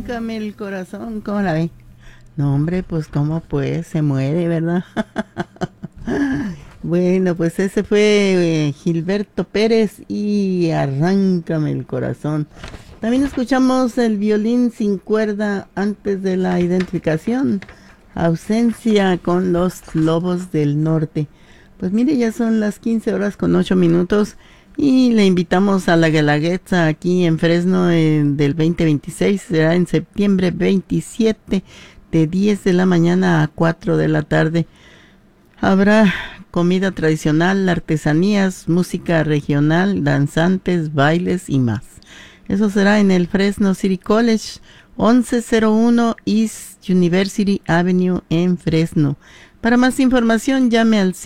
arráncame el corazón, ¿cómo la ve? No, hombre, pues cómo pues, se muere, ¿verdad? Bueno, pues ese fue Gilberto Pérez y Arráncame el corazón. También escuchamos el violín sin cuerda antes de la identificación. Ausencia con los Lobos del Norte. Pues mire, ya son las 15 horas con 8 minutos y le invitamos a la Guelaguetza aquí en Fresno del 2026. Será en septiembre 27 de 10 de la mañana a 4 de la tarde. Habrá comida tradicional, artesanías, música regional, danzantes, bailes y más. Eso será en el Fresno City College, 1101 East University Avenue en Fresno. Para más información llame al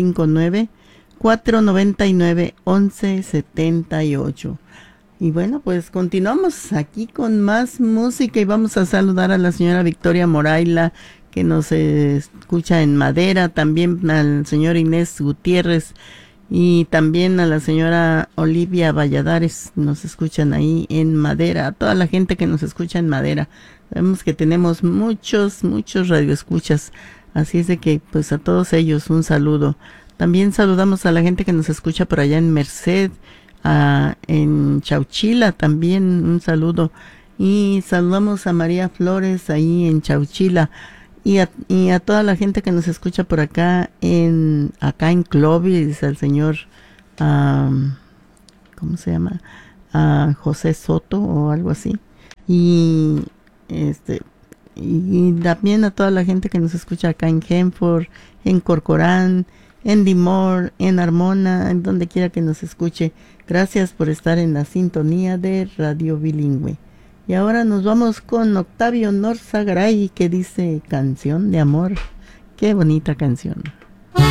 559-499-1178. Y bueno, pues continuamos aquí con más música y vamos a saludar a la señora Victoria Moraila, que nos escucha en Madera, también al señor Inés Gutiérrez y también a la señora Olivia Valladares, nos escuchan ahí en Madera, a toda la gente que nos escucha en Madera. Sabemos que tenemos muchos radioescuchas, así es de que pues a todos ellos un saludo. También saludamos a la gente que nos escucha por allá en Merced, en Chauchila también un saludo, y saludamos a María Flores ahí en Chauchila. Y a toda la gente que nos escucha por acá en Clovis, al señor, ¿cómo se llama? José Soto o algo así. Y y también a toda la gente que nos escucha acá en Hanford, en Corcorán, en Dimor, en Armona, en donde quiera que nos escuche. Gracias por estar en la sintonía de Radio Bilingüe. Y ahora nos vamos con Octavio Norzagaray, que dice Canción de Amor. Qué bonita canción.